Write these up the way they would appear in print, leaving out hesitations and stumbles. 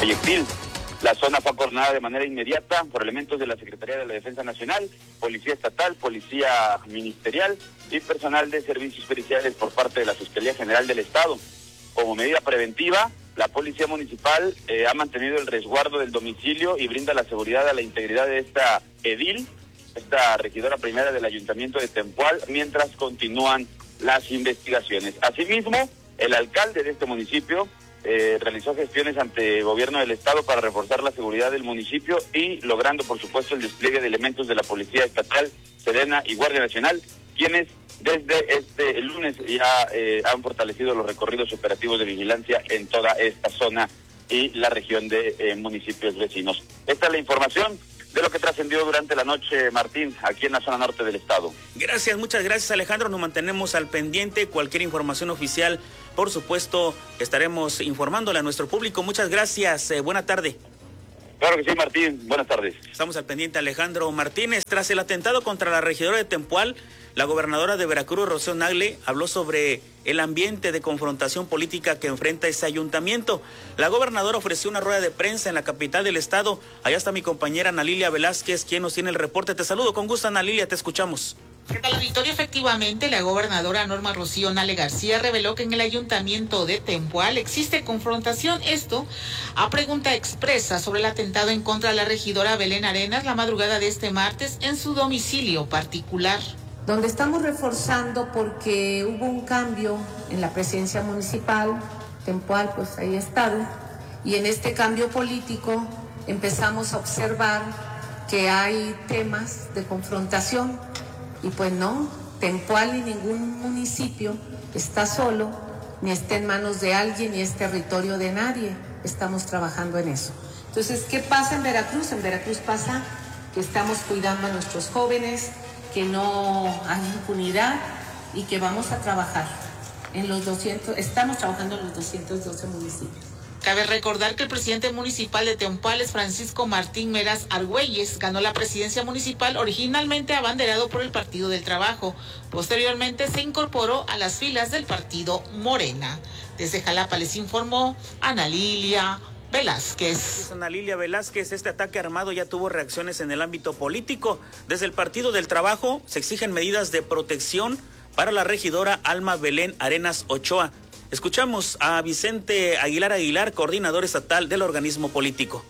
proyectil. La zona fue acordonada de manera inmediata por elementos de la Secretaría de la Defensa Nacional, Policía Estatal, Policía Ministerial y personal de servicios periciales por parte de la Fiscalía General del Estado. Como medida preventiva, la Policía Municipal ha mantenido el resguardo del domicilio y brinda la seguridad a la integridad de esta edil, esta regidora primera del Ayuntamiento de Tempual, mientras continúan las investigaciones. Asimismo, el alcalde de este municipio realizó gestiones ante el gobierno del estado para reforzar la seguridad del municipio y logrando, por supuesto, el despliegue de elementos de la Policía Estatal, Sedena y Guardia Nacional, quienes desde este lunes ya han fortalecido los recorridos operativos de vigilancia en toda esta zona y la región de municipios vecinos. Esta es la información de lo que trascendió durante la noche, Martín, aquí en la zona norte del estado. Gracias, muchas gracias, Alejandro. Nos mantenemos al pendiente. Cualquier información oficial, por supuesto, estaremos informándole a nuestro público. Muchas gracias. Buena tarde. Claro que sí, Martín. Buenas tardes. Estamos al pendiente, Alejandro Martínez. Tras el atentado contra la regidora de Tempual, la gobernadora de Veracruz, Rocío Nagle, habló sobre el ambiente de confrontación política que enfrenta ese ayuntamiento. La gobernadora ofreció una rueda de prensa en la capital del estado. Allá está mi compañera Ana Lilia Velázquez, quien nos tiene el reporte. Te saludo con gusto, Ana Lilia, te escuchamos. ¿Qué tal, auditorio? Efectivamente, la gobernadora Norma Rocío Nagle García reveló que en el ayuntamiento de Tempual existe confrontación. Esto a pregunta expresa sobre el atentado en contra de la regidora Belén Arenas la madrugada de este martes en su domicilio particular. Donde estamos reforzando porque hubo un cambio en la presidencia municipal, Tempual pues ahí ha estado, y en este cambio político empezamos a observar que hay temas de confrontación. Y pues no, Tempual ni ningún municipio está solo, ni está en manos de alguien, ni es territorio de nadie. Estamos trabajando en eso. Entonces, ¿qué pasa en Veracruz? En Veracruz pasa que estamos cuidando a nuestros jóvenes, que no hay impunidad y que vamos a trabajar en los 200, estamos trabajando en los 212 municipios. Cabe recordar que el presidente municipal de Tempual, Francisco Martín Meras Argüelles, ganó la presidencia municipal originalmente abanderado por el Partido del Trabajo. Posteriormente se incorporó a las filas del partido Morena. Desde Jalapa les informó Ana Lilia Velázquez. Ana Lilia Velázquez, este ataque armado ya tuvo reacciones en el ámbito político. Desde el Partido del Trabajo se exigen medidas de protección para la regidora Alma Belén Arenas Ochoa. Escuchamos a Vicente Aguilar, coordinador estatal del organismo político.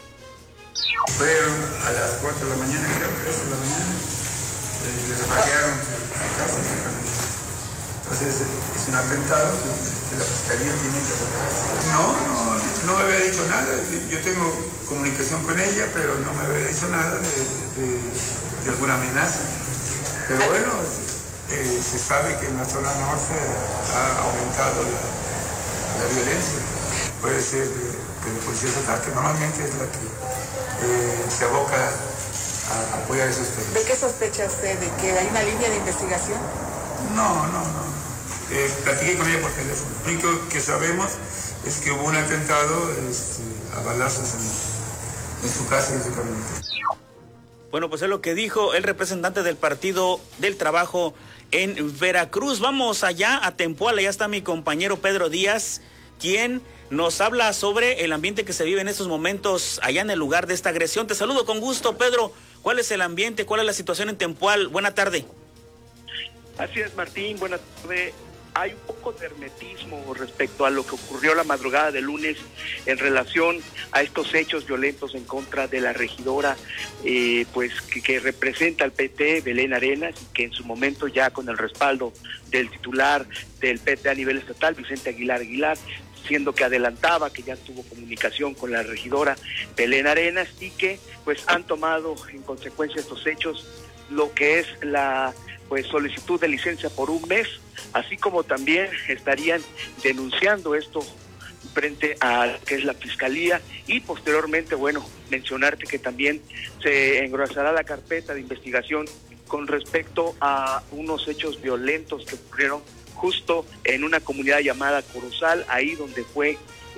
Fueron a las 4 de la mañana, creo, 3 de la mañana, les hackearon su casa. Entonces es un atentado que la Fiscalía tiene que hacer. No me había dicho nada. Yo tengo comunicación con ella, pero no me había dicho nada de alguna amenaza. Pero bueno, se sabe que en la zona norte ha aumentado la violencia. Puede ser que la policía estatal, que normalmente es la que se aboca a apoyar esos temas. ¿De qué sospecha usted? ¿De que hay una línea de investigación? No. Platiqué con ella por teléfono. Lo único que sabemos es que hubo un atentado a balazos en su casa y en su camioneta. Bueno, pues es lo que dijo el representante del Partido del Trabajo en Veracruz. Vamos allá a Tempual, allá está mi compañero Pedro Díaz, quien nos habla sobre el ambiente que se vive en estos momentos allá en el lugar de esta agresión. Te saludo con gusto, Pedro. ¿Cuál es el ambiente? ¿Cuál es la situación en Tempual? Buena tarde. Así es, Martín, buenas tardes. Hay un poco de hermetismo respecto a lo que ocurrió la madrugada de lunes en relación a estos hechos violentos en contra de la regidora pues que representa al PT, Belén Arenas, y que en su momento ya con el respaldo del titular del PT a nivel estatal, Vicente Aguilar, siendo que adelantaba que ya tuvo comunicación con la regidora Belén Arenas y que pues han tomado en consecuencia estos hechos lo que es la solicitud de licencia por un mes, así como también estarían denunciando esto frente a lo que es la Fiscalía y posteriormente, mencionarte que también se engrosará la carpeta de investigación con respecto a unos hechos violentos que ocurrieron justo en una comunidad llamada Corozal, ahí donde fue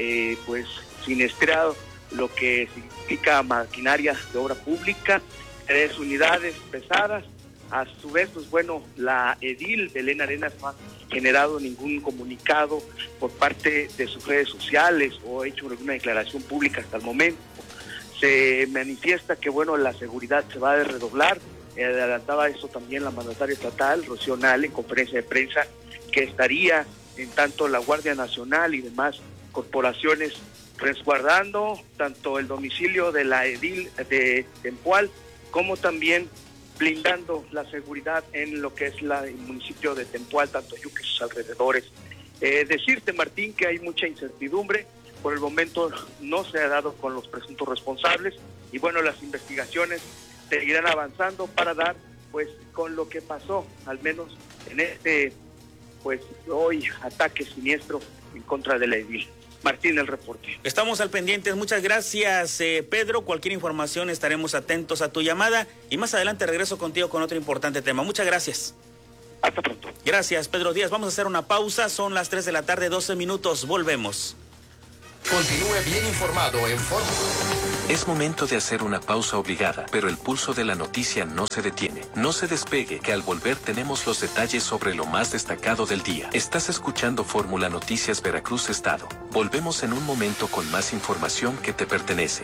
siniestrado lo que significa maquinaria de obra pública, 3 unidades pesadas. A su vez, la edil Belén Arenas generado ningún comunicado por parte de sus redes sociales o hecho alguna declaración pública hasta el momento. Se manifiesta que, bueno, la seguridad se va a redoblar. Adelantaba esto también la mandataria estatal, Rocío Nale, en conferencia de prensa, que estaría en tanto la Guardia Nacional y demás corporaciones resguardando tanto el domicilio de la edil de Tempual como también blindando la seguridad en lo que es el municipio de Tempual, tanto Yuca y sus alrededores. Decirte, Martín, que hay mucha incertidumbre. Por el momento no se ha dado con los presuntos responsables y bueno, las investigaciones seguirán avanzando para dar pues con lo que pasó, al menos en este pues hoy ataque siniestro en contra de la edil. Martín, el reporte. Estamos al pendiente. Muchas gracias, Pedro. Cualquier información estaremos atentos a tu llamada y más adelante regreso contigo con otro importante tema. Muchas gracias. Hasta pronto. Gracias, Pedro Díaz. Vamos a hacer una pausa. Son las 3 de la tarde, 12 minutos. Volvemos. Continúe bien informado en Fórmula. Es momento de hacer una pausa obligada, pero el pulso de la noticia no se detiene. No se despegue, que al volver tenemos los detalles sobre lo más destacado del día. Estás escuchando Fórmula Noticias Veracruz Estado. Volvemos en un momento con más información que te pertenece.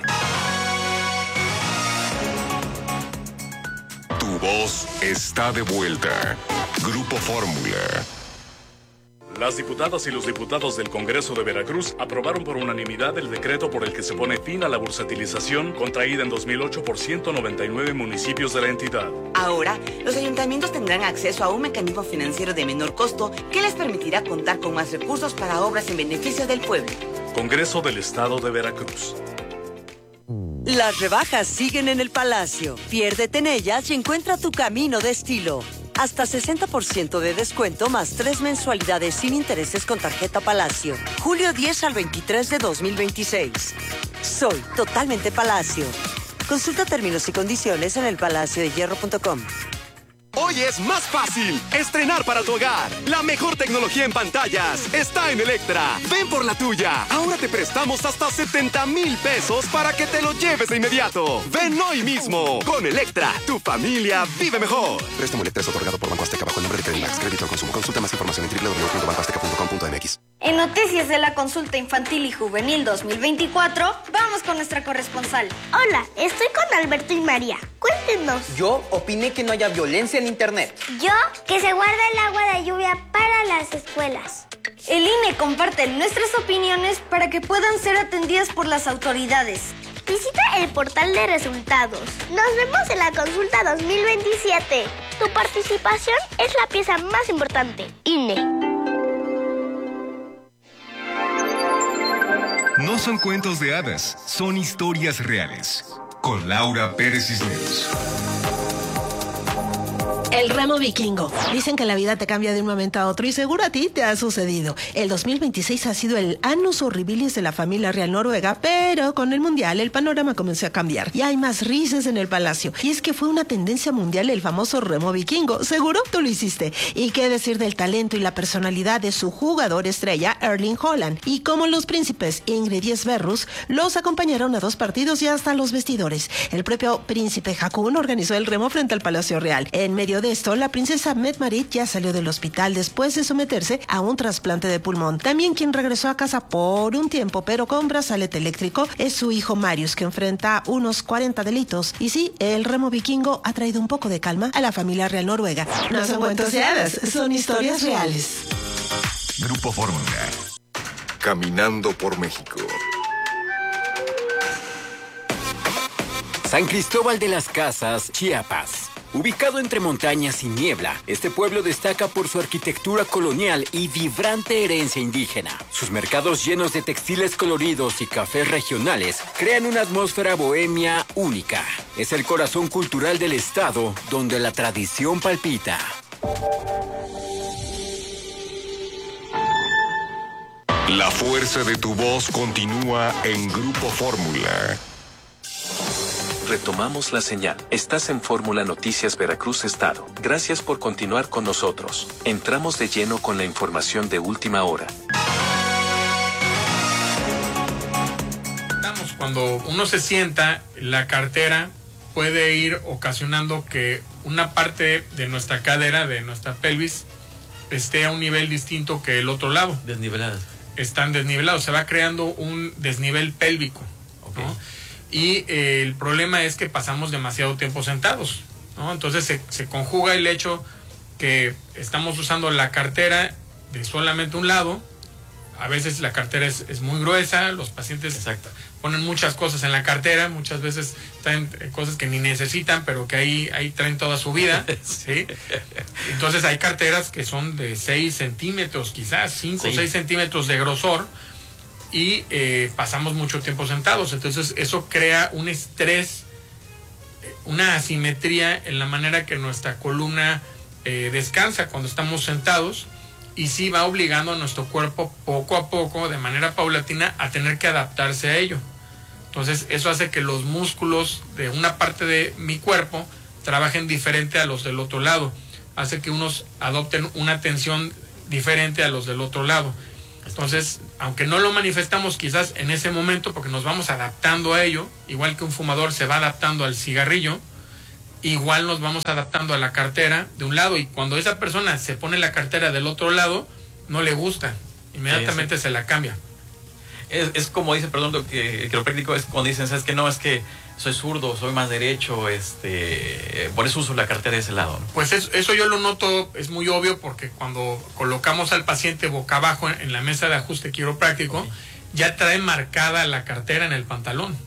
Tu voz está de vuelta. Grupo Fórmula. Las diputadas y los diputados del Congreso de Veracruz aprobaron por unanimidad el decreto por el que se pone fin a la bursatilización contraída en 2008 por 199 municipios de la entidad. Ahora, los ayuntamientos tendrán acceso a un mecanismo financiero de menor costo que les permitirá contar con más recursos para obras en beneficio del pueblo. Congreso del Estado de Veracruz. Las rebajas siguen en el Palacio. Piérdete en ellas y encuentra tu camino de estilo. Hasta 60% de descuento más 3 mensualidades sin intereses con tarjeta Palacio. Julio 10 al 23 de 2026. Soy totalmente Palacio. Consulta términos y condiciones en elpalaciodehierro.com. Hoy es más fácil estrenar para tu hogar. La mejor tecnología en pantallas está en Electra. Ven por la tuya. Ahora te prestamos hasta 70,000 pesos para que te lo lleves de inmediato. Ven hoy mismo. Con Electra, tu familia vive mejor. Préstamo Electra es otorgado por Banco Azteca bajo el nombre de Credimax. Crédito al consumo. Consulta más información en www.bancoazteca.com.mx. En Noticias de la Consulta Infantil y Juvenil 2024, vamos con nuestra corresponsal. Hola, estoy con Alberto y María. Cuéntenos. Yo opiné que no haya violencia en Internet. Yo, que se guarda el agua de lluvia para las escuelas. El INE comparte nuestras opiniones para que puedan ser atendidas por las autoridades. Visita el portal de resultados. Nos vemos en la consulta 2027. Tu participación es la pieza más importante. INE. No son cuentos de hadas, son historias reales. Con Laura Pérez Cisneros. El remo vikingo. Dicen que la vida te cambia de un momento a otro y seguro a ti te ha sucedido. El 2026 ha sido el annus horribilis de la familia real noruega, pero con el mundial el panorama comenzó a cambiar y hay más risas en el palacio. Y es que fue una tendencia mundial el famoso remo vikingo. Seguro tú lo hiciste. Y qué decir del talento y la personalidad de su jugador estrella, Erling Haaland. Y como los príncipes Ingrid y Sverrus los acompañaron a 2 partidos y hasta los vestidores. El propio príncipe Haakon organizó el remo frente al Palacio Real. En medio de esto, la princesa Mette-Marit ya salió del hospital después de someterse a un trasplante de pulmón. También quien regresó a casa por un tiempo, pero con brazalete eléctrico, es su hijo Marius, que enfrenta unos 40 delitos. Y sí, el remo vikingo ha traído un poco de calma a la familia real noruega. No son cuentos de hadas, son historias reales. Grupo Fórmula. Caminando por México. San Cristóbal de las Casas, Chiapas. Ubicado entre montañas y niebla, este pueblo destaca por su arquitectura colonial y vibrante herencia indígena. Sus mercados llenos de textiles coloridos y cafés regionales crean una atmósfera bohemia única. Es el corazón cultural del estado, donde la tradición palpita. La fuerza de tu voz continúa en Grupo Fórmula. Retomamos la señal. Estás en Fórmula Noticias Veracruz Estado. Gracias por continuar con nosotros. Entramos de lleno con la información de última hora. Cuando uno se sienta, la cartera puede ir ocasionando que una parte de nuestra cadera, de nuestra pelvis, esté a un nivel distinto que el otro lado. Desniveladas. Están desnivelados, se va creando un desnivel pélvico, okay, ¿no? Y el problema es que pasamos demasiado tiempo sentados, ¿no? Entonces se conjuga el hecho que estamos usando la cartera de solamente un lado. A veces la cartera es muy gruesa, los pacientes ponen muchas cosas en la cartera, muchas veces traen cosas que ni necesitan, pero que ahí traen toda su vida, ¿sí? Entonces hay carteras que son de 6 centímetros, quizás 5 o 6 centímetros de grosor, y pasamos mucho tiempo sentados. Entonces eso crea un estrés, una asimetría en la manera que nuestra columna descansa cuando estamos sentados, y sí va obligando a nuestro cuerpo poco a poco, de manera paulatina, a tener que adaptarse a ello. Entonces eso hace que los músculos de una parte de mi cuerpo trabajen diferente a los del otro lado. Hace que unos adopten una tensión diferente a los del otro lado. Entonces, aunque no lo manifestamos quizás en ese momento, porque nos vamos adaptando a ello, igual que un fumador se va adaptando al cigarrillo, igual nos vamos adaptando a la cartera de un lado, y cuando esa persona se pone la cartera del otro lado, no le gusta, inmediatamente se la cambia. Es como dice, perdón, el quiropráctico, es cuando dicen, ¿sabes qué? No, es que soy zurdo, soy más derecho, por eso uso la cartera de ese lado, ¿no? Pues eso yo lo noto, es muy obvio, porque cuando colocamos al paciente boca abajo en la mesa de ajuste quiropráctico, ya trae marcada la cartera en el pantalón.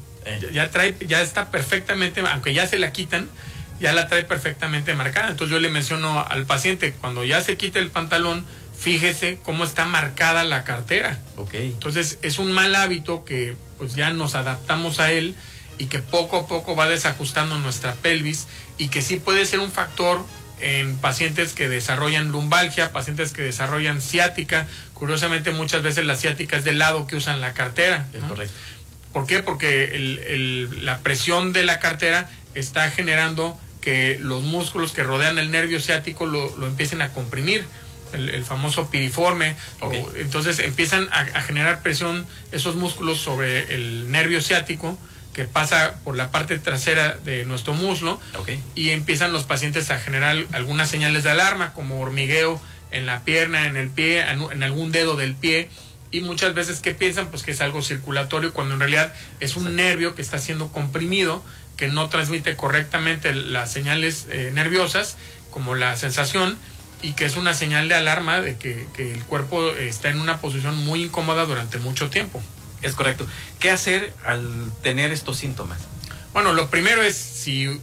Ya está perfectamente, aunque ya se la quitan, ya la trae perfectamente marcada. Entonces yo le menciono al paciente, cuando ya se quite el pantalón, fíjese cómo está marcada la cartera. Entonces es un mal hábito que pues ya nos adaptamos a él, y que poco a poco va desajustando nuestra pelvis, y que sí puede ser un factor en pacientes que desarrollan lumbalgia, pacientes que desarrollan ciática. Curiosamente, muchas veces la ciática es del lado que usan la cartera, ¿no? Es correcto. ¿Por qué? Porque la presión de la cartera está generando que los músculos que rodean el nervio ciático lo empiecen a comprimir, el famoso piriforme. Entonces empiezan a generar presión esos músculos sobre el nervio ciático, que pasa por la parte trasera de nuestro muslo, y empiezan los pacientes a generar algunas señales de alarma, como hormigueo en la pierna, en el pie, en algún dedo del pie. Y muchas veces, ¿qué piensan? Pues que es algo circulatorio, cuando en realidad es un nervio que está siendo comprimido, que no transmite correctamente las señales nerviosas, como la sensación, y que es una señal de alarma de que el cuerpo está en una posición muy incómoda durante mucho tiempo. Es correcto. ¿Qué hacer al tener estos síntomas? Bueno, lo primero es, si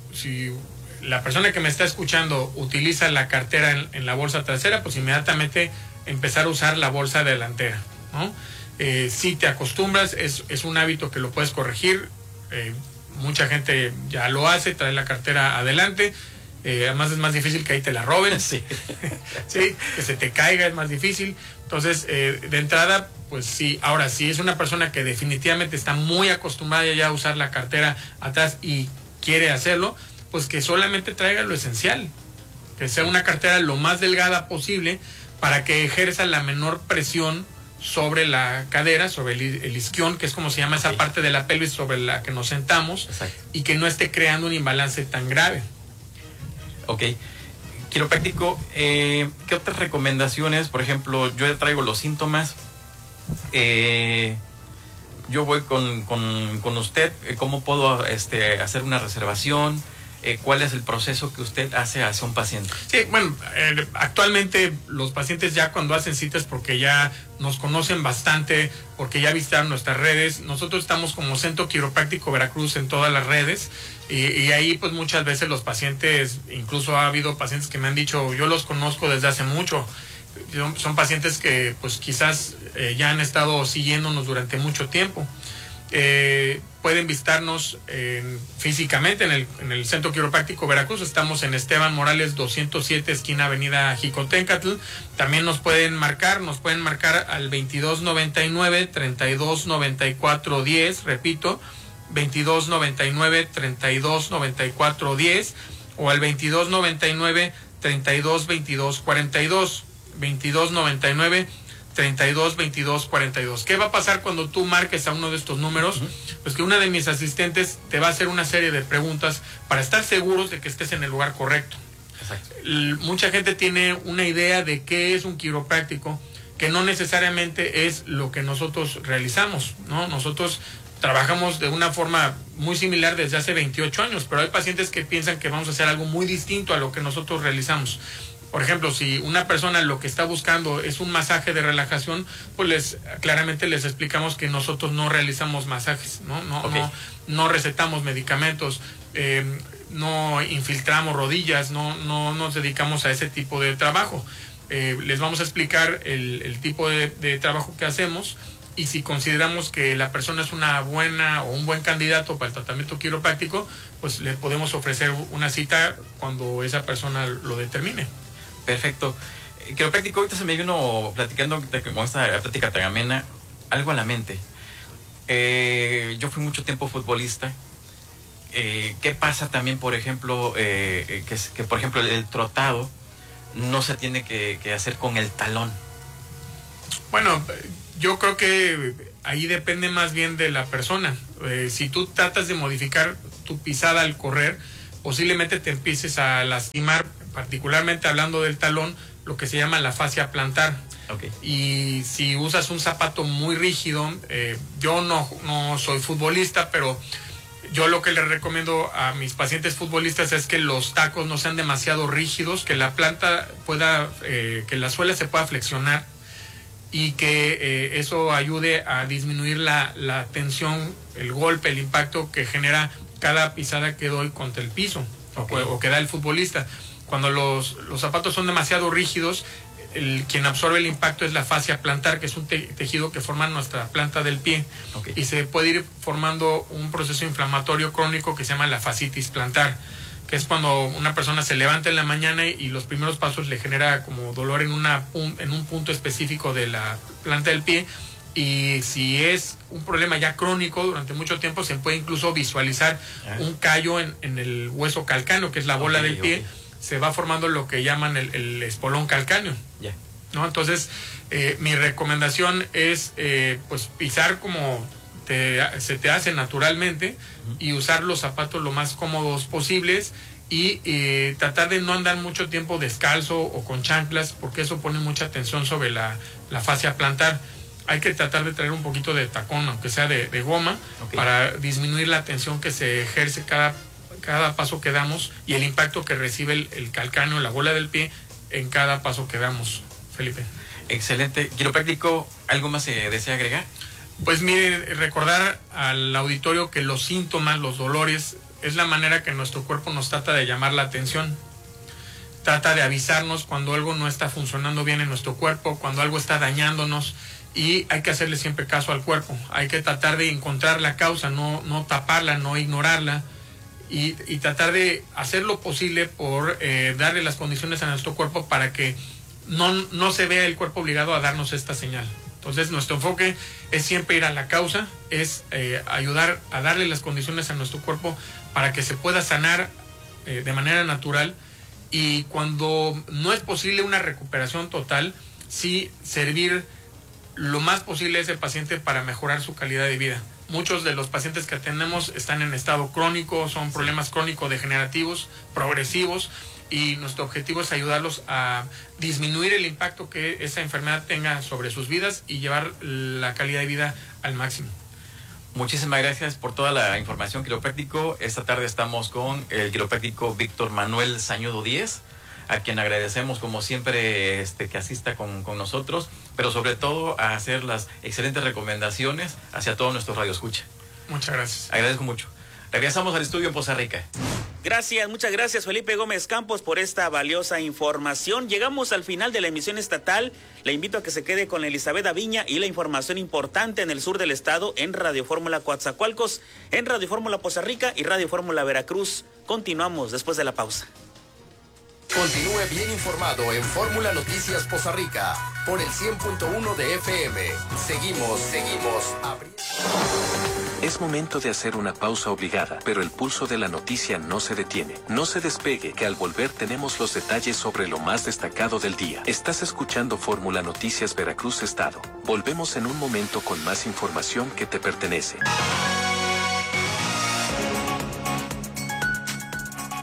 la persona que me está escuchando utiliza la cartera en la bolsa trasera, pues inmediatamente empezar a usar la bolsa delantera, ¿no? Si te acostumbras, es un hábito que lo puedes corregir. Mucha gente ya lo hace, trae la cartera adelante. Además es más difícil que ahí te la roben. Sí. Sí, que se te caiga es más difícil. Entonces, de entrada, pues sí. Ahora, si es una persona que definitivamente está muy acostumbrada ya a usar la cartera atrás y quiere hacerlo, pues que solamente traiga lo esencial. Que sea una cartera lo más delgada posible, para que ejerza la menor presión sobre la cadera, sobre el isquión, que es como se llama esa parte de la pelvis sobre la que nos sentamos. Exacto. Y que no esté creando un imbalance tan grave. Ok. Quiropráctico, ¿qué otras recomendaciones? Por ejemplo, yo ya traigo los síntomas, yo voy con usted, ¿cómo puedo hacer una reservación? ¿Cuál es el proceso que usted hace hacia un paciente? Sí, bueno, actualmente los pacientes ya cuando hacen citas, porque ya nos conocen bastante, porque ya visitaron nuestras redes. Nosotros estamos como Centro Quiropráctico Veracruz en todas las redes, y ahí pues muchas veces los pacientes, incluso ha habido pacientes que me han dicho, yo los conozco desde hace mucho. Son pacientes que pues quizás ya han estado siguiéndonos durante mucho tiempo. Pueden visitarnos físicamente en el Centro Quiropráctico Veracruz. Estamos en Esteban Morales 207, esquina Avenida Jicotencatl. También nos pueden marcar al 2299-3294-10, repito, 2299-3294-10, o al 2299-3222-42, 2299-3222-42. ¿Qué va a pasar cuando tú marques a uno de estos números? Pues que una de mis asistentes te va a hacer una serie de preguntas para estar seguros de que estés en el lugar correcto. Mucha gente tiene una idea de qué es un quiropráctico, que no necesariamente es lo que nosotros realizamos, ¿no? Nosotros trabajamos de una forma muy similar desde hace 28 años, pero hay pacientes que piensan que vamos a hacer algo muy distinto a lo que nosotros realizamos. Por ejemplo, si una persona lo que está buscando es un masaje de relajación, pues claramente les explicamos que nosotros no realizamos masajes, no recetamos medicamentos, no infiltramos rodillas, no nos dedicamos a ese tipo de trabajo. Les vamos a explicar el tipo de trabajo que hacemos, y si consideramos que la persona es una buena o un buen candidato para el tratamiento quiropráctico, pues le podemos ofrecer una cita cuando esa persona lo determine. Perfecto. Quiropráctico, ahorita se me vino platicando con esta plática tan amena algo a la mente. Yo fui mucho tiempo futbolista. ¿Qué pasa también, por ejemplo, que por ejemplo el trotado no se tiene que hacer con el talón? Bueno, yo creo que ahí depende más bien de la persona. Si tú tratas de modificar tu pisada al correr, posiblemente te empieces a lastimar, particularmente hablando del talón, lo que se llama la fascia plantar. Okay. Y si usas un zapato muy rígido, yo no soy futbolista, pero yo lo que les recomiendo a mis pacientes futbolistas es que los tacos no sean demasiado rígidos, que la planta que la suela se pueda flexionar, y que eso ayude a disminuir la tensión, el golpe, el impacto que genera cada pisada que doy contra el piso. Okay. o que da el futbolista. Cuando los zapatos son demasiado rígidos, quien absorbe el impacto es la fascia plantar, que es un tejido que forma nuestra planta del pie. Okay. Y se puede ir formando un proceso inflamatorio crónico que se llama la fascitis plantar, que es cuando una persona se levanta en la mañana y los primeros pasos le genera como dolor en un punto específico de la planta del pie. Y si es un problema ya crónico durante mucho tiempo, se puede incluso visualizar un callo en el hueso calcáneo, que es la bola del pie. Se va formando lo que llaman el espolón calcáneo. ¿No? Entonces, mi recomendación es pues pisar como se te hace naturalmente, y usar los zapatos lo más cómodos posibles, y tratar de no andar mucho tiempo descalzo o con chanclas, porque eso pone mucha tensión sobre la fascia plantar. Hay que tratar de traer un poquito de tacón, aunque sea de goma, para disminuir la tensión que se ejerce cada paso que damos, y el impacto que recibe el calcáneo, la bola del pie, en cada paso que damos. Felipe. Excelente. Quiropráctico, ¿algo más se desea agregar? Pues mire, recordar al auditorio que los síntomas, los dolores, es la manera que nuestro cuerpo nos trata de llamar la atención. Trata de avisarnos cuando algo no está funcionando bien en nuestro cuerpo, cuando algo está dañándonos, y hay que hacerle siempre caso al cuerpo. Hay que tratar de encontrar la causa, no taparla, no ignorarla, y tratar de hacer lo posible por darle las condiciones a nuestro cuerpo para que no se vea el cuerpo obligado a darnos esta señal. Entonces, nuestro enfoque es siempre ir a la causa, es ayudar a darle las condiciones a nuestro cuerpo para que se pueda sanar de manera natural, y cuando no es posible una recuperación total, sí servir lo más posible a ese paciente para mejorar su calidad de vida. Muchos de los pacientes que atendemos están en estado crónico, son problemas crónico-degenerativos, progresivos, y nuestro objetivo es ayudarlos a disminuir el impacto que esa enfermedad tenga sobre sus vidas y llevar la calidad de vida al máximo. Muchísimas gracias por toda la información, quiropráctico. Esta tarde estamos con el quiropráctico Víctor Manuel Sañudo Díez, a quien agradecemos como siempre que asista con nosotros, pero sobre todo a hacer las excelentes recomendaciones hacia todo nuestro radioescucha. Muchas gracias. Agradezco mucho. Regresamos al estudio en Poza Rica. Gracias, muchas gracias Felipe Gómez Campos por esta valiosa información. Llegamos al final de la emisión estatal. Le invito a que se quede con Elizabeth Aviña y la información importante en el sur del estado en Radio Fórmula Coatzacoalcos, en Radio Fórmula Poza Rica y Radio Fórmula Veracruz. Continuamos después de la pausa. Continúe bien informado en Fórmula Noticias Poza Rica por el 100.1 de FM. Seguimos abriendo. Es momento de hacer una pausa obligada, pero el pulso de la noticia no se detiene. No se despegue, que al volver tenemos los detalles sobre lo más destacado del día. Estás escuchando Fórmula Noticias Veracruz Estado. Volvemos en un momento con más información que te pertenece. Tu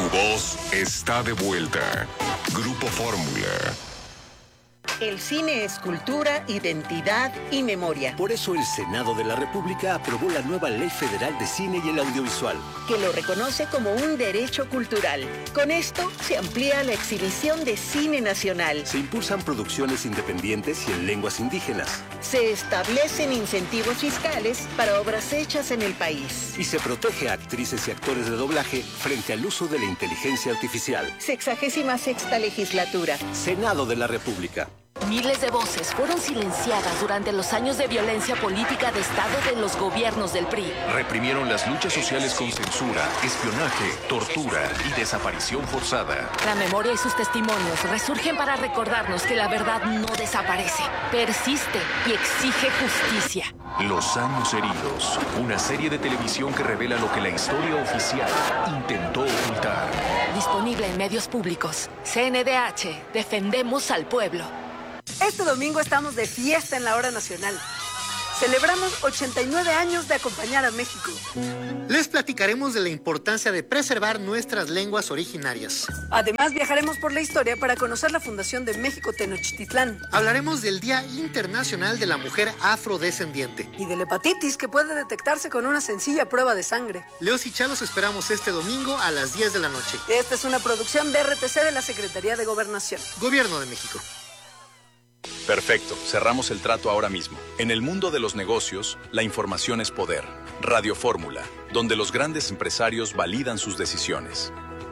voz está de vuelta. Grupo Fórmula. El cine es cultura, identidad y memoria. Por eso el Senado de la República aprobó la nueva Ley Federal de Cine y el Audiovisual, que lo reconoce como un derecho cultural. Con esto se amplía la exhibición de cine nacional. Se impulsan producciones independientes y en lenguas indígenas. Se establecen incentivos fiscales para obras hechas en el país. Y se protege a actrices y actores de doblaje frente al uso de la inteligencia artificial. 66ª legislatura. Senado de la República. Miles de voces fueron silenciadas durante los años de violencia política de Estado de los gobiernos del PRI. Reprimieron las luchas sociales con censura, espionaje, tortura y desaparición forzada. La memoria y sus testimonios resurgen para recordarnos que la verdad no desaparece, persiste y exige justicia. Los años heridos, una serie de televisión que revela lo que la historia oficial intentó ocultar. Disponible en medios públicos. CNDH, defendemos al pueblo. Este domingo estamos de fiesta en la Hora Nacional. Celebramos 89 años de acompañar a México. Les platicaremos de la importancia de preservar nuestras lenguas originarias. Además, viajaremos por la historia para conocer la fundación de México Tenochtitlán. Hablaremos del Día Internacional de la Mujer Afrodescendiente. Y de la hepatitis, que puede detectarse con una sencilla prueba de sangre. Leos y Chalos esperamos este domingo a las 10 de la noche. Esta es una producción de RTC de la Secretaría de Gobernación. Gobierno de México. Perfecto, cerramos el trato ahora mismo. En el mundo de los negocios, la información es poder. Radio Fórmula, donde los grandes empresarios validan sus decisiones.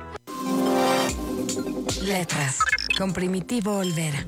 Letras, con Primitivo Olvera.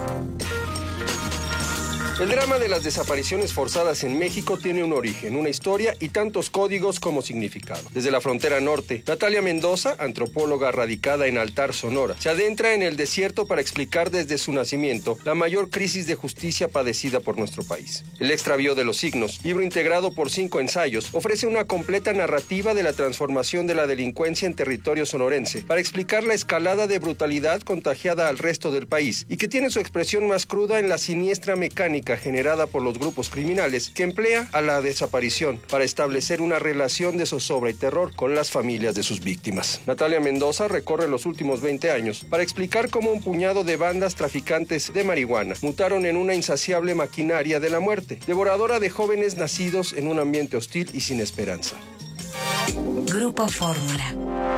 El drama de las desapariciones forzadas en México tiene un origen, una historia y tantos códigos como significado. Desde la frontera norte, Natalia Mendoza, antropóloga radicada en Altar, Sonora, se adentra en el desierto para explicar desde su nacimiento la mayor crisis de justicia padecida por nuestro país. El extravío de los signos, libro integrado por 5 ensayos, ofrece una completa narrativa de la transformación de la delincuencia en territorio sonorense para explicar la escalada de brutalidad contagiada al resto del país y que tiene su expresión más cruda en la siniestra mecánica generada por los grupos criminales que emplea a la desaparición para establecer una relación de zozobra y terror con las familias de sus víctimas. Natalia Mendoza recorre los últimos 20 años para explicar cómo un puñado de bandas traficantes de marihuana mutaron en una insaciable maquinaria de la muerte, devoradora de jóvenes nacidos en un ambiente hostil y sin esperanza. Grupo Fórmula.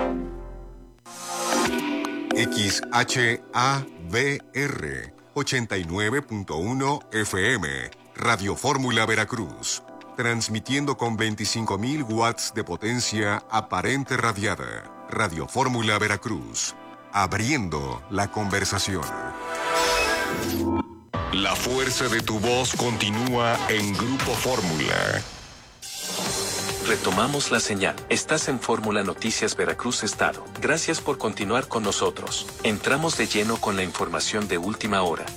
XHABR 89.1 FM, Radio Fórmula Veracruz, transmitiendo con 25.000 watts de potencia aparente radiada. Radio Fórmula Veracruz, abriendo la conversación. La fuerza de tu voz continúa en Grupo Fórmula. Retomamos la señal. Estás en Fórmula Noticias Veracruz Estado. Gracias por continuar con nosotros. Entramos de lleno con la información de última hora.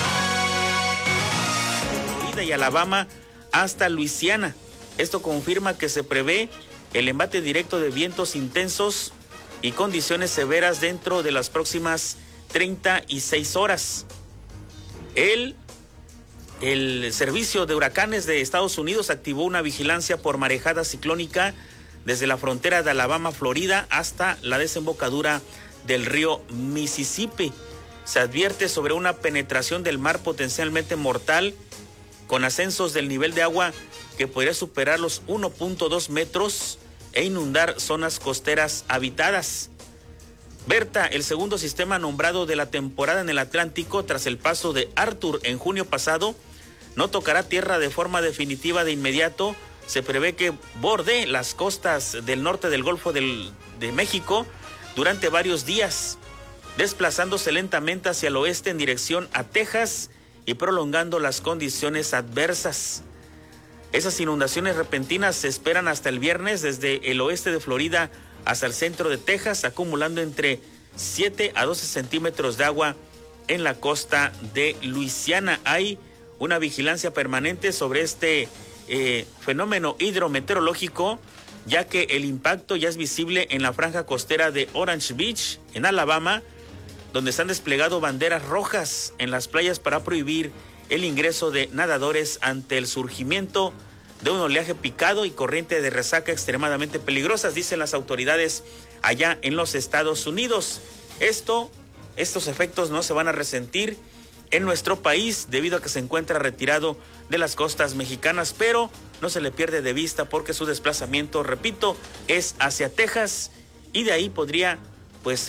Florida y Alabama hasta Luisiana. Esto confirma que se prevé el embate directo de vientos intensos y condiciones severas dentro de las próximas 36 horas. El Servicio de Huracanes de Estados Unidos activó una vigilancia por marejada ciclónica desde la frontera de Alabama, Florida, hasta la desembocadura del río Mississippi. Se advierte sobre una penetración del mar potencialmente mortal, con ascensos del nivel de agua que podría superar los 1.2 metros e inundar zonas costeras habitadas. Berta, el segundo sistema nombrado de la temporada en el Atlántico tras el paso de Arthur en junio pasado, no tocará tierra de forma definitiva de inmediato. Se prevé que bordee las costas del norte del Golfo de México durante varios días, desplazándose lentamente hacia el oeste en dirección a Texas y prolongando las condiciones adversas. Esas inundaciones repentinas se esperan hasta el viernes desde el oeste de Florida hasta el centro de Texas, acumulando entre 7 a 12 centímetros de agua en la costa de Luisiana. Hay una vigilancia permanente sobre este fenómeno hidrometeorológico, ya que el impacto ya es visible en la franja costera de Orange Beach, en Alabama, donde se han desplegado banderas rojas en las playas para prohibir el ingreso de nadadores ante el surgimiento de un oleaje picado y corriente de resaca extremadamente peligrosas, dicen las autoridades allá en los Estados Unidos. Estos efectos no se van a resentir en nuestro país debido a que se encuentra retirado de las costas mexicanas, pero no se le pierde de vista porque su desplazamiento, repito, es hacia Texas y de ahí podría pues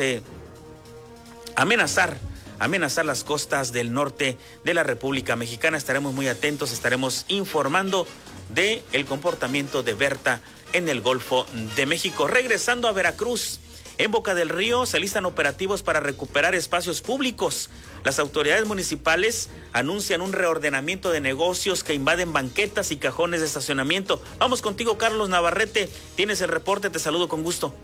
amenazar las costas del norte de la República Mexicana. Estaremos muy atentos, estaremos informando de el comportamiento de Berta en el Golfo de México. Regresando a Veracruz, en Boca del Río se alistan operativos para recuperar espacios públicos. Las autoridades municipales anuncian un reordenamiento de negocios que invaden banquetas y cajones de estacionamiento. Vamos contigo, Carlos Navarrete. Tienes el reporte, te saludo con gusto.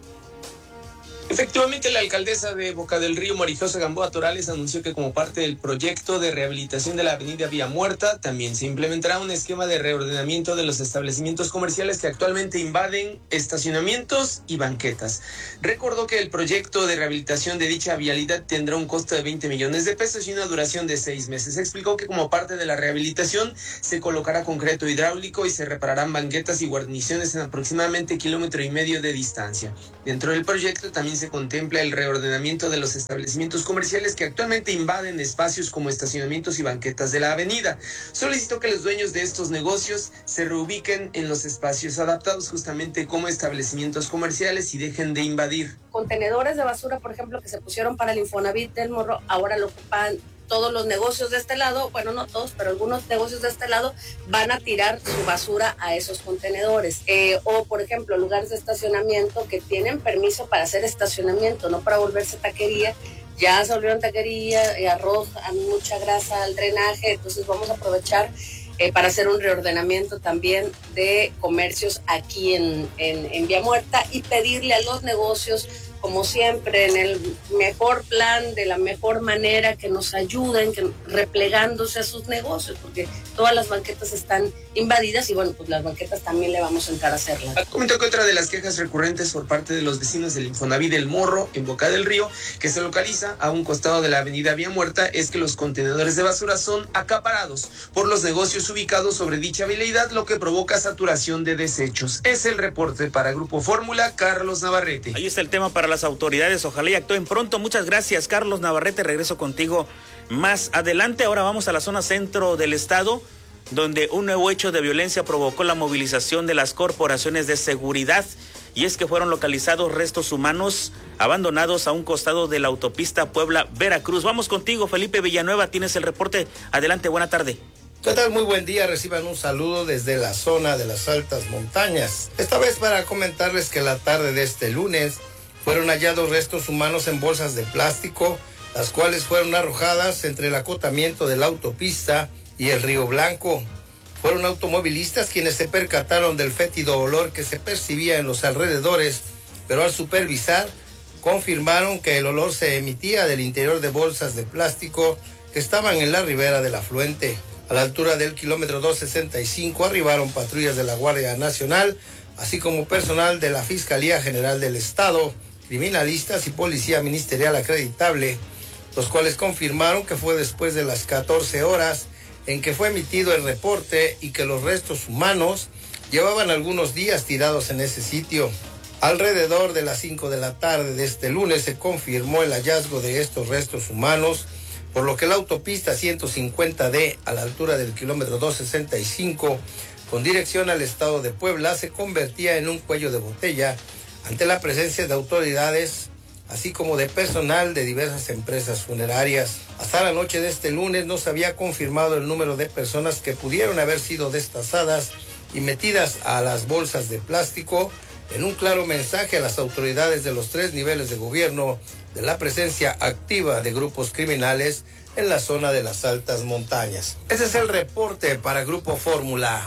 Efectivamente, la alcaldesa de Boca del Río, Marijosa Gamboa Torales, anunció que como parte del proyecto de rehabilitación de la avenida Vía Muerta, también se implementará un esquema de reordenamiento de los establecimientos comerciales que actualmente invaden estacionamientos y banquetas. Recordó que el proyecto de rehabilitación de dicha vialidad tendrá un costo de 20 millones de pesos y una duración de 6 meses. Explicó que como parte de la rehabilitación se colocará concreto hidráulico y se repararán banquetas y guarniciones en aproximadamente 1,5 kilómetros de distancia. Dentro del proyecto también se contempla el reordenamiento de los establecimientos comerciales que actualmente invaden espacios como estacionamientos y banquetas de la avenida. Solicitó que los dueños de estos negocios se reubiquen en los espacios adaptados justamente como establecimientos comerciales y dejen de invadir. Contenedores de basura, por ejemplo, que se pusieron para el Infonavit del Morro, ahora lo ocupan todos los negocios de este lado, bueno, no todos, pero algunos negocios de este lado van a tirar su basura a esos contenedores. O, por ejemplo, lugares de estacionamiento que tienen permiso para hacer estacionamiento, no para volverse taquería. Ya se volvieron taquería, arrojan mucha grasa al drenaje, entonces vamos a aprovechar para hacer un reordenamiento también de comercios aquí en Vía Muerta y pedirle a los negocios, como siempre, en el mejor plan, de la mejor manera, que nos ayuden, que replegándose a sus negocios, porque todas las banquetas están invadidas y bueno, pues las banquetas también le vamos a entrar a hacerlas. Comentó que otra de las quejas recurrentes por parte de los vecinos del Infonavit del Morro, en Boca del Río, que se localiza a un costado de la avenida Vía Muerta, es que los contenedores de basura son acaparados por los negocios ubicados sobre dicha vialidad, lo que provoca saturación de desechos. Es el reporte para Grupo Fórmula, Carlos Navarrete. Ahí está el tema para las autoridades, ojalá y actúen pronto. Muchas gracias, Carlos Navarrete. Regreso contigo más adelante. Ahora vamos a la zona centro del estado, donde un nuevo hecho de violencia provocó la movilización de las corporaciones de seguridad, y es que fueron localizados restos humanos abandonados a un costado de la autopista Puebla-Veracruz. Vamos contigo, Felipe Villanueva, tienes el reporte. Adelante, buena tarde. ¿Qué tal? Muy buen día, reciban un saludo desde la zona de las altas montañas. Esta vez para comentarles que la tarde de este lunes fueron hallados restos humanos en bolsas de plástico, las cuales fueron arrojadas entre el acotamiento de la autopista y el Río Blanco. Fueron automovilistas quienes se percataron del fétido olor que se percibía en los alrededores, pero al supervisar confirmaron que el olor se emitía del interior de bolsas de plástico que estaban en la ribera del afluente. A la altura del kilómetro 265 arribaron patrullas de la Guardia Nacional, así como personal de la Fiscalía General del Estado, criminalistas y policía ministerial acreditable, los cuales confirmaron que fue después de las 14 horas en que fue emitido el reporte y que los restos humanos llevaban algunos días tirados en ese sitio. Alrededor de las 5 de la tarde de este lunes se confirmó el hallazgo de estos restos humanos, por lo que la autopista 150D a la altura del kilómetro 265 con dirección al estado de Puebla se convertía en un cuello de botella ante la presencia de autoridades, así como de personal de diversas empresas funerarias. Hasta la noche de este lunes no se había confirmado el número de personas que pudieron haber sido destazadas y metidas a las bolsas de plástico, en un claro mensaje a las autoridades de los 3 niveles de gobierno de la presencia activa de grupos criminales en la zona de las altas montañas. Ese es el reporte para Grupo Fórmula.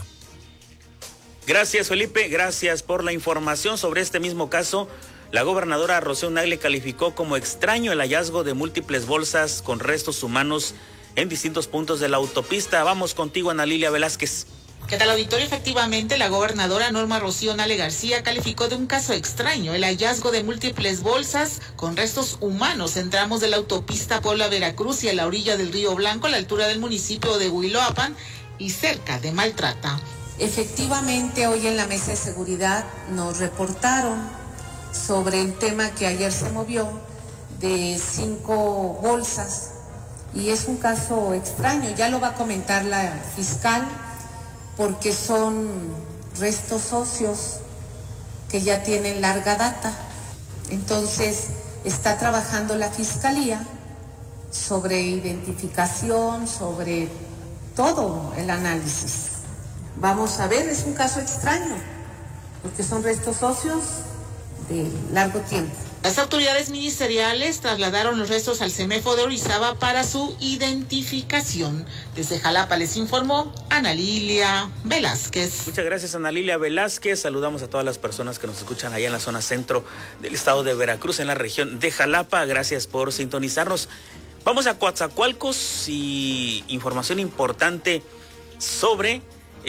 Gracias, Felipe, gracias por la información sobre este mismo caso. La gobernadora Rocío Nagli calificó como extraño el hallazgo de múltiples bolsas con restos humanos en distintos puntos de la autopista. Vamos contigo, Ana Lilia Velázquez. ¿Qué tal, auditorio? Efectivamente, la gobernadora Norma Rocío Nagli García calificó de un caso extraño el hallazgo de múltiples bolsas con restos humanos en tramos de la autopista Puebla-Veracruz y a la orilla del Río Blanco, a la altura del municipio de Huiloapan y cerca de Maltrata. Efectivamente, hoy en la mesa de seguridad nos reportaron sobre el tema que ayer se movió de 5 bolsas, y es un caso extraño, ya lo va a comentar la fiscal, porque son restos óseos que ya tienen larga data. Entonces está trabajando la fiscalía sobre identificación, sobre todo el análisis. Vamos a ver, es un caso extraño, porque son restos óseos de largo tiempo. Las autoridades ministeriales trasladaron los restos al CEMEFO de Orizaba para su identificación. Desde Jalapa les informó Ana Lilia Velázquez. Muchas gracias, Ana Lilia Velázquez. Saludamos a todas las personas que nos escuchan allá en la zona centro del estado de Veracruz, en la región de Jalapa. Gracias por sintonizarnos. Vamos a Coatzacoalcos y información importante sobre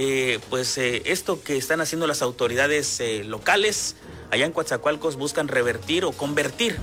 esto que están haciendo las autoridades locales. Allá en Coatzacoalcos buscan revertir o convertir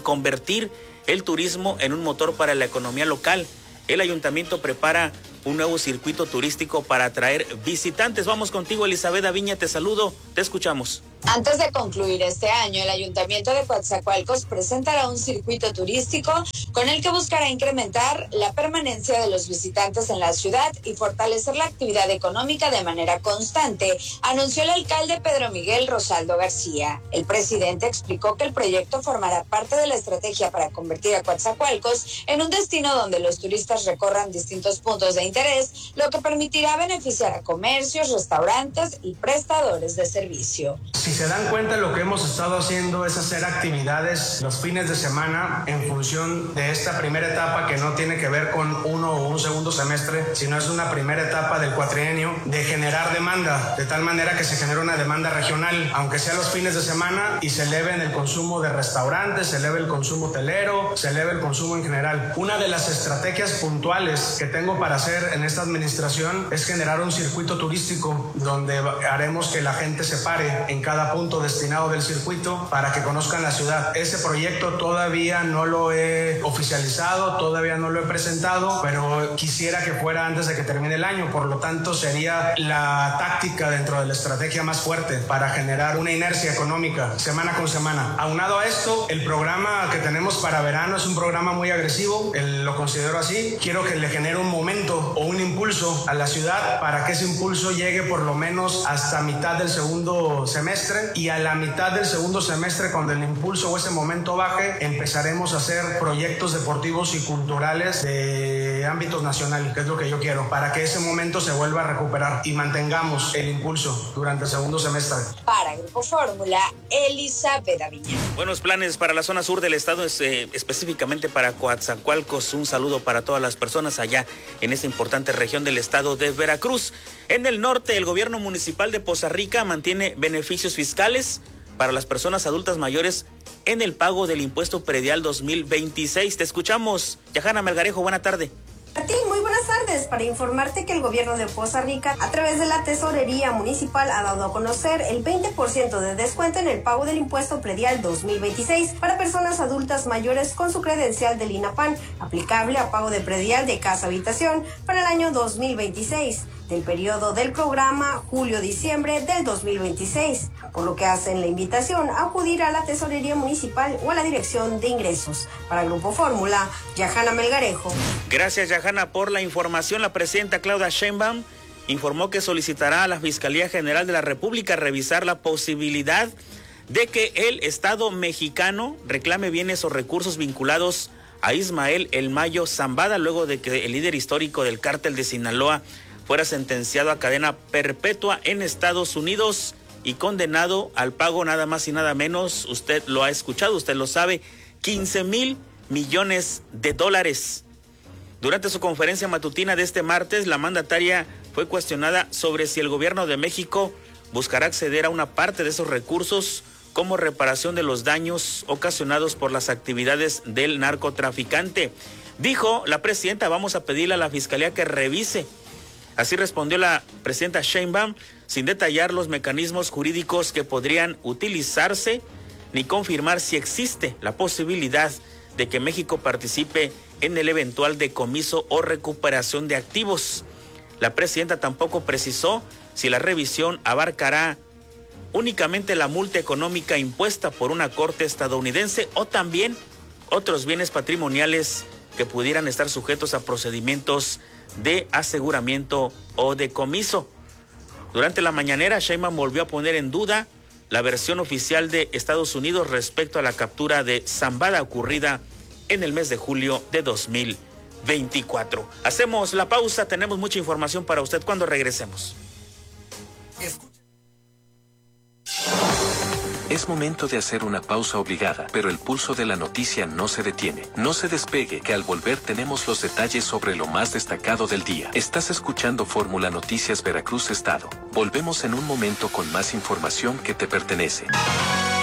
el turismo en un motor para la economía local. El ayuntamiento prepara un nuevo circuito turístico para atraer visitantes. Vamos contigo, Elizabeth Aviña, te saludo, te escuchamos. Antes de concluir este año, el Ayuntamiento de Coatzacoalcos presentará un circuito turístico con el que buscará incrementar la permanencia de los visitantes en la ciudad y fortalecer la actividad económica de manera constante, anunció el alcalde Pedro Miguel Rosaldo García. El presidente explicó que el proyecto formará parte de la estrategia para convertir a Coatzacoalcos en un destino donde los turistas recorran distintos puntos de interés, lo que permitirá beneficiar a comercios, restaurantes y prestadores de servicio. Si se dan cuenta, lo que hemos estado haciendo es hacer actividades los fines de semana en función de esta primera etapa, que no tiene que ver con uno o un segundo semestre, sino es una primera etapa del cuatrienio de generar demanda, de tal manera que se genere una demanda regional, aunque sea los fines de semana, y se eleve el consumo de restaurantes, se eleve el consumo hotelero, se eleve el consumo en general. Una de las estrategias puntuales que tengo para hacer en esta administración es generar un circuito turístico donde haremos que la gente se pare en cada punto destinado del circuito para que conozcan la ciudad. Ese proyecto todavía no lo he oficializado, todavía no lo he presentado, pero quisiera que fuera antes de que termine el año. Por lo tanto, sería la táctica dentro de la estrategia más fuerte para generar una inercia económica semana con semana. Aunado a esto, el programa que tenemos para verano es un programa muy agresivo, lo considero así. Quiero que le genere un momento o un impulso a la ciudad para que ese impulso llegue por lo menos hasta mitad del segundo semestre, y a la mitad del segundo semestre, cuando el impulso o ese momento baje, empezaremos a hacer proyectos deportivos y culturales de ámbitos nacionales, que es lo que yo quiero, para que ese momento se vuelva a recuperar y mantengamos el impulso durante el segundo semestre. Para Grupo Fórmula, Elizabeth Aviña. Buenos planes para la zona sur del estado, específicamente para Coatzacoalcos. Un saludo para todas las personas allá en esta importante región del estado de Veracruz. En el norte, el gobierno municipal de Poza Rica mantiene beneficios fiscales para las personas adultas mayores en el pago del impuesto predial 2026. Te escuchamos, Yajana Melgarejo, buena tarde. A ti, muy buenas tardes. Para informarte que el gobierno de Poza Rica, a través de la Tesorería Municipal, ha dado a conocer el 20% de descuento en el pago del impuesto predial 2026 para personas adultas mayores con su credencial del INAPAN, aplicable a pago de predial de casa-habitación para el año 2026. Del periodo del programa julio-diciembre del 2026, por lo que hacen la invitación a acudir a la Tesorería Municipal o a la Dirección de Ingresos. Para Grupo Fórmula, Yajana Melgarejo. Gracias, Yajana, por la información. La presidenta Claudia Sheinbaum informó que solicitará a la Fiscalía General de la República revisar la posibilidad de que el Estado mexicano reclame bienes o recursos vinculados a Ismael El Mayo Zambada, luego de que el líder histórico del cártel de Sinaloa fuera sentenciado a cadena perpetua en Estados Unidos y condenado al pago nada más y nada menos, usted lo ha escuchado, usted lo sabe, $15,000 millones. Durante su conferencia matutina de este martes, la mandataria fue cuestionada sobre si el gobierno de México buscará acceder a una parte de esos recursos como reparación de los daños ocasionados por las actividades del narcotraficante. Dijo la presidenta, vamos a pedirle a la Fiscalía que revise. Así respondió la presidenta Sheinbaum, sin detallar los mecanismos jurídicos que podrían utilizarse ni confirmar si existe la posibilidad de que México participe en el eventual decomiso o recuperación de activos. La presidenta tampoco precisó si la revisión abarcará únicamente la multa económica impuesta por una corte estadounidense o también otros bienes patrimoniales que pudieran estar sujetos a procedimientos de aseguramiento o decomiso. Durante la mañanera, Sheinbaum volvió a poner en duda la versión oficial de Estados Unidos respecto a la captura de Zambada ocurrida en el mes de julio de 2024. Hacemos la pausa, tenemos mucha información para usted cuando regresemos. Es momento de hacer una pausa obligada, pero el pulso de la noticia no se detiene. No se despegue, que al volver tenemos los detalles sobre lo más destacado del día. Estás escuchando Fórmula Noticias Veracruz Estado. Volvemos en un momento con más información que te pertenece.